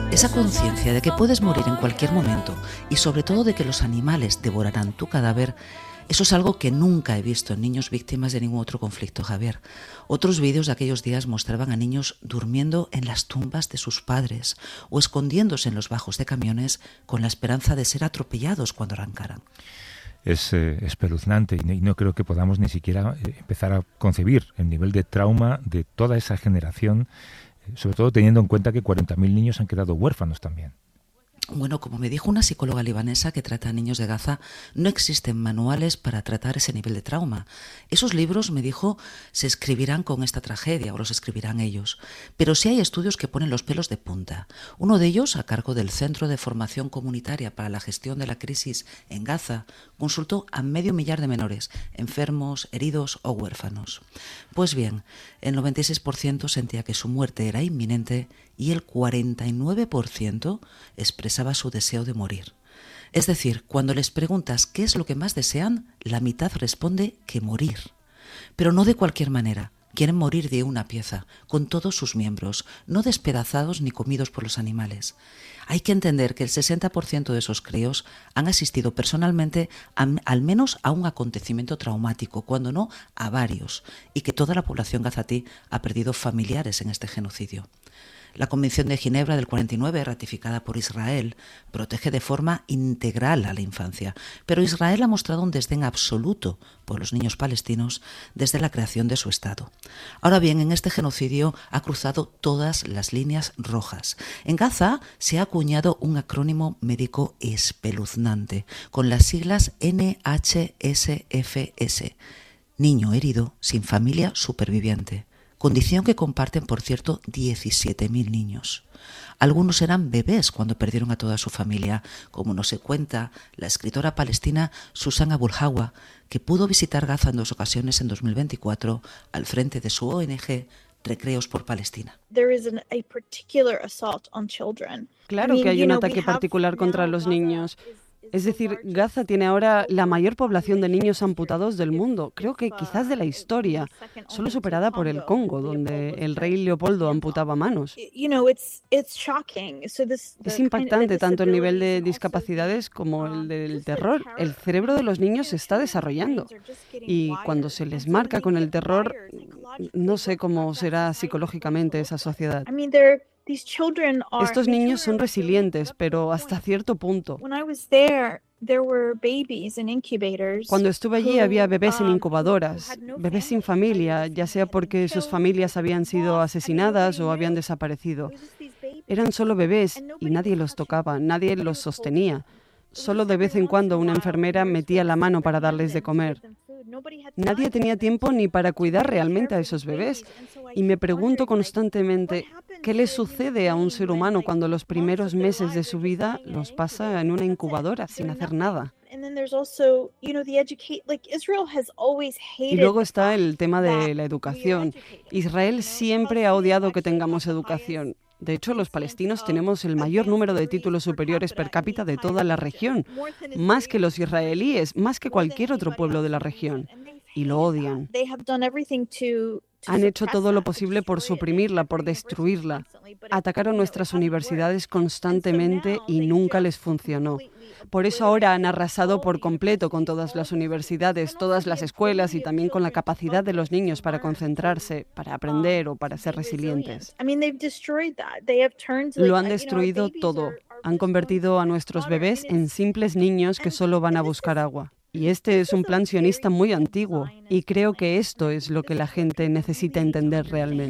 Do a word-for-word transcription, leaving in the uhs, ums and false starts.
Esa conciencia de que puedes morir en cualquier momento y sobre todo de que los animales devorarán tu cadáver, eso es algo que nunca he visto en niños víctimas de ningún otro conflicto, Javier. Otros vídeos de aquellos días mostraban a niños durmiendo en las tumbas de sus padres o escondiéndose en los bajos de camiones con la esperanza de ser atropellados cuando arrancaran. Es eh, espeluznante y no, y no creo que podamos ni siquiera eh, empezar a concebir el nivel de trauma de toda esa generación, eh, sobre todo teniendo en cuenta que cuarenta mil niños han quedado huérfanos también. Bueno, como me dijo una psicóloga libanesa que trata a niños de Gaza, no existen manuales para tratar ese nivel de trauma. Esos libros, me dijo, se escribirán con esta tragedia o los escribirán ellos. Pero sí hay estudios que ponen los pelos de punta. Uno de ellos, a cargo del Centro de Formación Comunitaria para la Gestión de la Crisis en Gaza, consultó a medio millar de menores, enfermos, heridos o huérfanos. Pues bien, el noventa y seis por ciento sentía que su muerte era inminente y el cuarenta y nueve por ciento expresaba su deseo de morir. Es decir, cuando les preguntas qué es lo que más desean, la mitad responde que morir. Pero no de cualquier manera. Quieren morir de una pieza, con todos sus miembros, no despedazados ni comidos por los animales. Hay que entender que el sesenta por ciento de esos críos han asistido personalmente a, al menos a un acontecimiento traumático, cuando no a varios, y que toda la población gazatí ha perdido familiares en este genocidio. La Convención de Ginebra del cuarenta y nueve, ratificada por Israel, protege de forma integral a la infancia, pero Israel ha mostrado un desdén absoluto por los niños palestinos desde la creación de su Estado. Ahora bien, en este genocidio ha cruzado todas las líneas rojas. En Gaza se ha acuñado un acrónimo médico espeluznante, con las siglas N H S F S, Niño herido sin familia superviviente. Condición que comparten, por cierto, diecisiete mil niños. Algunos eran bebés cuando perdieron a toda su familia, como nos cuenta la escritora palestina Susan Abu Hawa, que pudo visitar Gaza en dos ocasiones en dos mil veinticuatro al frente de su O N G Recreos por Palestina. Claro que hay un ataque particular contra los niños. Es decir, Gaza tiene ahora la mayor población de niños amputados del mundo, creo que quizás de la historia, solo superada por el Congo, donde el rey Leopoldo amputaba manos. Es impactante tanto el nivel de discapacidades como el del terror. El cerebro de los niños se está desarrollando y cuando se les marca con el terror, no sé cómo será psicológicamente esa sociedad. Estos niños son resilientes, pero hasta cierto punto. Cuando estuve allí había bebés en incubadoras, bebés sin familia, ya sea porque sus familias habían sido asesinadas o habían desaparecido. Eran solo bebés y nadie los tocaba, nadie los sostenía. Solo de vez en cuando una enfermera metía la mano para darles de comer. Nadie tenía tiempo ni para cuidar realmente a esos bebés. Y me pregunto constantemente, ¿qué le sucede a un ser humano cuando los primeros meses de su vida los pasa en una incubadora sin hacer nada? Y luego está el tema de la educación. Israel siempre ha odiado que tengamos educación. De hecho, los palestinos tenemos el mayor número de títulos superiores per cápita de toda la región, más que los israelíes, más que cualquier otro pueblo de la región. Y lo odian. Han hecho todo lo posible por suprimirla, por destruirla. Atacaron nuestras universidades constantemente y nunca les funcionó. Por eso ahora han arrasado por completo con todas las universidades, todas las escuelas y también con la capacidad de los niños para concentrarse, para aprender o para ser resilientes. Lo han destruido todo. Han convertido a nuestros bebés en simples niños que solo van a buscar agua. Y este es un plan sionista muy antiguo, y creo que esto es lo que la gente necesita entender realmente.